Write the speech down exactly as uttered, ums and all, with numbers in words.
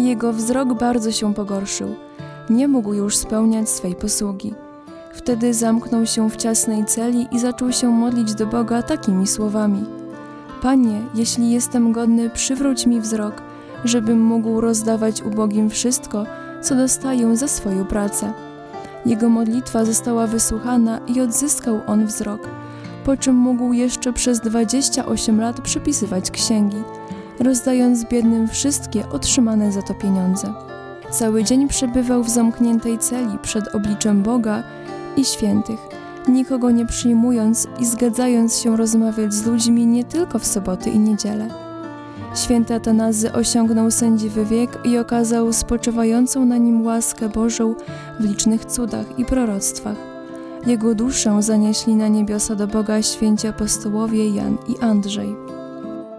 jego wzrok bardzo się pogorszył. Nie mógł już spełniać swej posługi. Wtedy zamknął się w ciasnej celi i zaczął się modlić do Boga takimi słowami: Panie, jeśli jestem godny, przywróć mi wzrok, żebym mógł rozdawać ubogim wszystko, co dostaję za swoją pracę. Jego modlitwa została wysłuchana i odzyskał on wzrok, po czym mógł jeszcze przez dwadzieścia osiem lat przepisywać księgi, rozdając biednym wszystkie otrzymane za to pieniądze. Cały dzień przebywał w zamkniętej celi przed obliczem Boga i świętych, nikogo nie przyjmując i zgadzając się rozmawiać z ludźmi nie tylko w soboty i niedzielę. Święty Atanazy osiągnął sędziwy wiek i okazał spoczywającą na nim łaskę Bożą w licznych cudach i proroctwach. Jego duszę zanieśli na niebiosa do Boga święci apostołowie Jan i Andrzej.